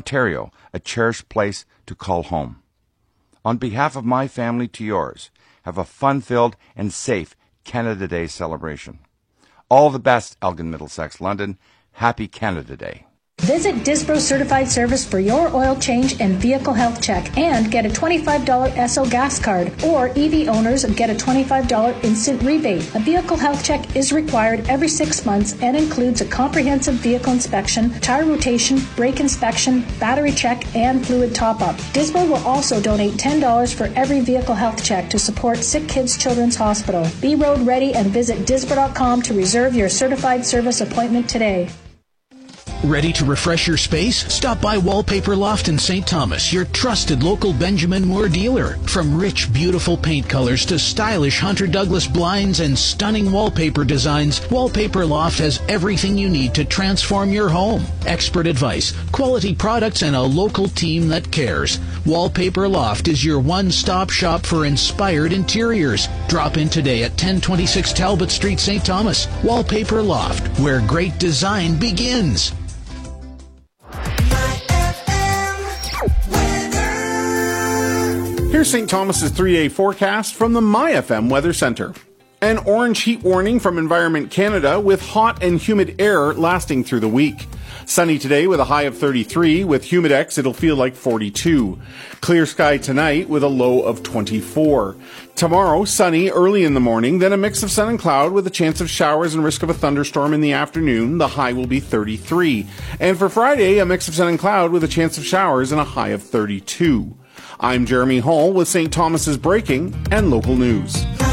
Ontario a cherished place to call home. On behalf of my family to yours, have a fun-filled and safe Canada Day celebration. All the best, Elgin, Middlesex, London. Happy Canada Day. Visit Disbro Certified Service for your oil change and vehicle health check and get a $25 Esso gas card, or EV owners get a $25 instant rebate. A vehicle health check is required every 6 months and includes a comprehensive vehicle inspection, tire rotation, brake inspection, battery check, and fluid top-up. Disbro will also donate $10 for every vehicle health check to support Sick Kids Children's Hospital. Be road ready and visit Disbro.com to reserve your certified service appointment today. Ready to refresh your space? Stop by Wallpaper Loft in St. Thomas, your trusted local Benjamin Moore dealer. From rich, beautiful paint colors to stylish Hunter Douglas blinds and stunning wallpaper designs, Wallpaper Loft has everything you need to transform your home. Expert advice, quality products, and a local team that cares. Wallpaper Loft is your one-stop shop for inspired interiors. Drop in today at 1026 Talbot Street, St. Thomas. Wallpaper Loft, where great design begins. Here's St. Thomas's 3-day forecast from the MyFM Weather Centre. An orange heat warning from Environment Canada with hot and humid air lasting through the week. Sunny today with a high of 33. With Humidex, it'll feel like 42. Clear sky tonight with a low of 24. Tomorrow, sunny early in the morning, then a mix of sun and cloud with a chance of showers and risk of a thunderstorm in the afternoon. The high will be 33. And for Friday, a mix of sun and cloud with a chance of showers and a high of 32. I'm Jeremy Hall with St. Thomas's Breaking and Local News.